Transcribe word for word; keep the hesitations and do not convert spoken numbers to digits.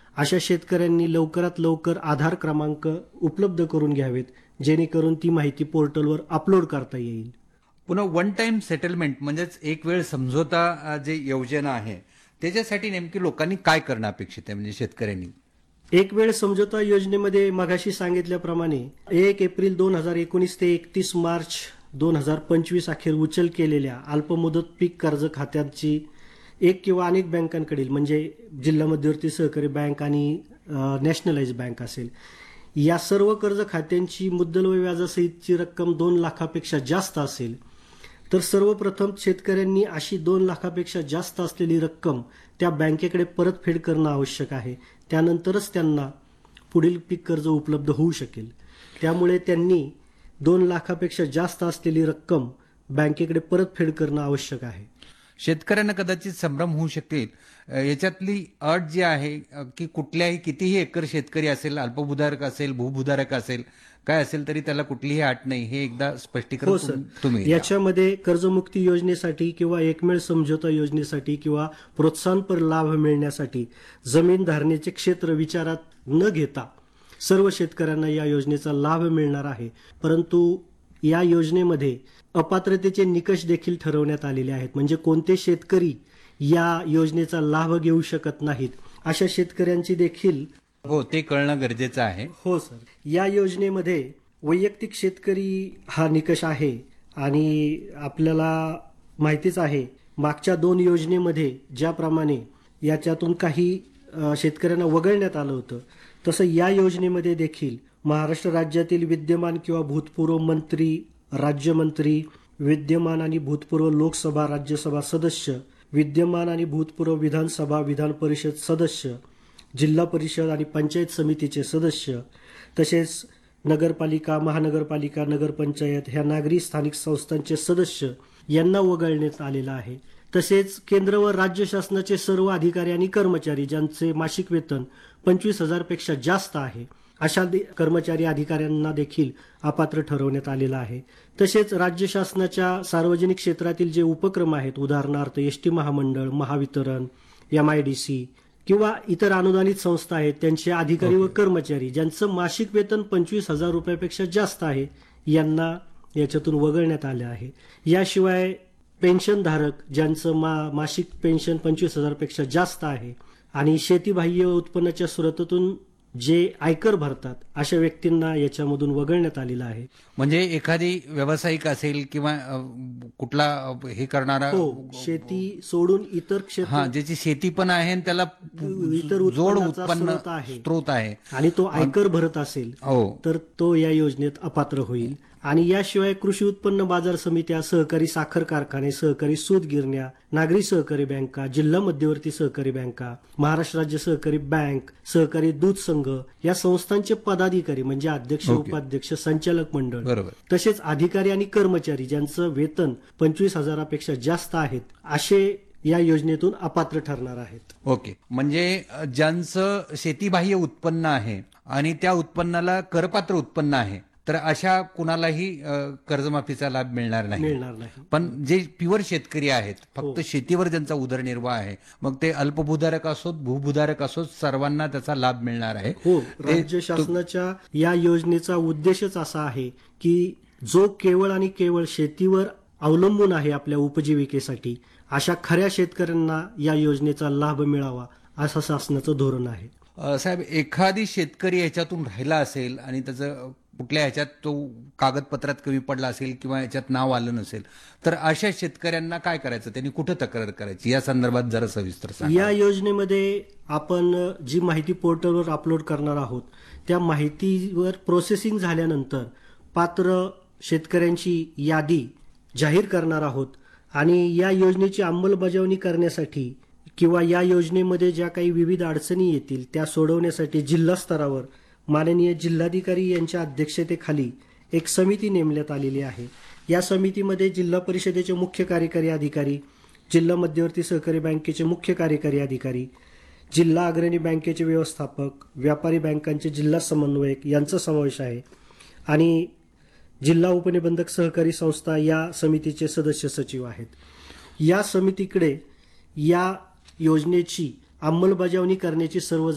अशा शेतकऱ्यांनी लवकरात लवकर आधार क्रमांक उपलब्ध करून घ्यावेत, जेणेकरून ती माहिती पोर्टलवर अपलोड करता येईल. पुन्हा वन टाइम सेटलमेंट म्हणजेच एक वेळ समझोता अ, जे योजना आहे त्याच्यासाठी नेमकी लोकांनी काय करणं अपेक्षित आहे, म्हणजे शेतकऱ्यांनी? एक वेळ समझोता योजनेमध्ये मगाशी सांगितल्याप्रमाणे एक एप्रिल दोन हजार एकोणीस ते एकतीस मार्च दोन हजार पंचवीस अखेर उचल केलेल्या अल्पमुदत पीक कर्ज खात्यांची एक किंवा अनेक बँकांकडील, म्हणजे जिल्हा मध्यवर्ती सहकारी बँक आणि नॅशनलाइज बँक असेल, या सर्व कर्ज खात्यांची मुद्दल व व्याजासहितची रक्कम दोन लाखापेक्षा जास्त असेल तर सर्वप्रथम शेतकऱ्यांनी अशी दोन लाखापेक्षा जास्त असलेली रक्कम त्या बँकेकडे परतफेड करणं आवश्यक आहे. त्यानंतरच त्यांना पुढील पीक कर्ज उपलब्ध होऊ शकेल. त्यामुळे त्यांनी दोन लाखापेक्षा जास्त असलेली रक्कम बँकेकडे परतफेड करणं आवश्यक आहे. शेतकऱ्यांना कदाचित संभ्रम होऊ शकेल, अ, याच्यातली अट जी आहे अ, की कुठल्याही कितीही एकर शेतकरी असेल, अल्पभूधारक असेल, भूभूधारक असेल, काय असेल तरी त्याला कुठलीही अट नाही, हे एकदा स्पष्टीकरण हो सर, तुम- तुम्ही द्या. याच्यामध्ये कर्जमुक्ती योजनेसाठी किंवा एकमेळ समझोता योजनेसाठी किंवा प्रोत्साहनपर लाभ मिळण्यासाठी जमीन धारणेचे क्षेत्र विचारात न घेता सर्व शेतकऱ्यांना या योजनेचा लाभ मिळणार आहे. परंतु या योजनेमध्ये अपात्रतेचे निकष देखील ठरवण्यात आलेले आहेत, म्हणजे कोणते शेतकरी या योजनेचा लाभ घेऊ शकत नाहीत अशा शेतकऱ्यांची देखील. हो, ते कळणं गरजेचं आहे. हो सर, या योजनेमध्ये वैयक्तिक शेतकरी हा निकष आहे आणि आपल्याला माहितीच आहे मागच्या दोन योजनेमध्ये ज्याप्रमाणे याच्यातून काही अ, शेतकऱ्यांना वगळण्यात आलं होतं, तसं या योजनेमध्ये देखील महाराष्ट्र राज्यातील विद्यमान किंवा भूतपूर्व मंत्री, राज्यमंत्री, विद्यमान आणि भूतपूर्व लोकसभा राज्यसभा सदस्य, विद्यमान आणि भूतपूर्व विधानसभा विधान परिषद सदस्य, जिल्हा परिषद आणि पंचायत समितीचे सदस्य, तसेच नगरपालिका, महानगरपालिका, नगरपंचायत ह्या नागरी स्थानिक संस्थांचे सदस्य यांना वगळण्यात आलेलं आहे. तसेच केंद्र व राज्य शासनाचे सर्व अधिकारी आणि कर्मचारी ज्यांचे मासिक वेतन पंचवीस हजार पेक्षा जास्त आहे अशा कर्मचारी अधिकाऱ्यांना देखील अपात्र ठरवण्यात आलेलं आहे. तसेच राज्य शासनाच्या सार्वजनिक क्षेत्रातील जे उपक्रम आहेत, उदाहरणार्थ एस टी महामंडळ, Mahavitaran, M I D C किंवा इतर अनुदानित संस्था आहेत, त्यांचे अधिकारी व कर्मचारी ज्यांचं मासिक वेतन पंचवीस हजार रुपयापेक्षा जास्त आहे यांना याच्यातून वगळण्यात आले आहे. याशिवाय पेन्शनधारक ज्यांचं मा मासिक पेन्शन पंचवीस हजारपेक्षा जास्त आहे आणि शेतीबाह्य उत्पन्नाच्या स्रोतातून जे आयकर भरतात अशा व्यक्तींना याच्यामधून वगळण्यात आलेलं आहे. म्हणजे एखादी व्यावसायिक असेल किंवा अ, कुठला अ, हे करणारा, हो, शेती सोडून इतर हा, क्षेत्र ज्याची शेती पण आहे आणि त्याला इतर जोड उत्पन्नाचा उत्पन्न स्रोत आहे. स्त्रोत आहे, आणि तो आयकर भरत असेल हो, तर तो या योजनेत अपात्र होईल. आणि याशिवाय कृषी उत्पन्न बाजार समित्या, सहकारी साखर कारखाने, सहकारी सूत गिरण्या, नागरी सहकारी बँका, जिल्हा मध्यवर्ती सहकारी बँका, महाराष्ट्र राज्य सहकारी बँक, सहकारी दूध संघ या संस्थांचे पदाधिकारी म्हणजे अध्यक्ष, ओके. उपाध्यक्ष, संचालक मंडळ, बरोबर. तसेच अधिकारी आणि कर्मचारी ज्यांचं वेतन पंचवीस हजारापेक्षा जास्त आहेत असे या योजनेतून अपात्र ठरणार आहेत. ओके. म्हणजे अ, ज्यांचं शेतीबाह्य उत्पन्न आहे आणि त्या उत्पन्नाला करपात्र उत्पन्न आहे, तर अशा कुणालाही अ, कर्जमाफीचा लाभ मिळणार नाही. मिळणार नाही. पण जे प्युअर शेतकरी आहेत, फक्त हो. शेतीवर ज्यांचा उदरनिर्वाह आहे, मग ते अल्पभूधारक असोत, भूभूधारक असोत, सर्वांना त्याचा लाभ मिळणार आहे. हो, ते- राज्य शासनाच्या या योजनेचा उद्देशच असा आहे की जो केवळ आणि केवळ शेतीवर अवलंबून आहे आपल्या उपजीविकेसाठी अशा खऱ्या शेतकऱ्यांना या योजनेचा लाभ मिळावा असं शासनाचं धोरण आहे. अ, साहेब, एखादी शेतकरी ह्याच्यातून राहिला असेल आणि त्याचं कुठल्या ह्याच्यात तो कागदपत्रात कमी पडला असेल किंवा ह्याच्यात नाव आलं नसेल, तर अशा शेतकऱ्यांना काय करायचं, त्यांनी कुठं तक्रार करायची, या संदर्भात जरा सविस्तर सांगा. या योजनेमध्ये आपण जी माहिती पोर्टलवर अपलोड करणार आहोत त्या माहितीवर प्रोसेसिंग झाल्यानंतर पात्र शेतकऱ्यांची यादी जाहीर करणार आहोत आणि या योजनेची अंमलबजावणी करण्यासाठी किंवा या योजनेमध्ये ज्या काही विविध अडचणी येतील त्या सोडवण्यासाठी जिल्हा स्तरावर माननीय जिल्हाधिकारी यांच्या अध्यक्षतेखाली एक समिती नेमण्यात आलेली आहे. या समितीमध्ये जिल्हा परिषदेचे मुख्य कार्यकारी अधिकारी, जिल्हा मध्यवर्ती सहकारी बँकेचे मुख्य कार्यकारी अधिकारी, जिल्हा अग्रणी बँकेचे व्यवस्थापक, व्यापारी बँकांचे जिल्हा समन्वयक यांचा समावेश आहे आणि जिल्हा उपनिबंधक सहकारी संस्था या समितीचे सदस्य सचिव आहेत. या समितीकडे या योजनेची अंमलबजावणी करण्याची सर्व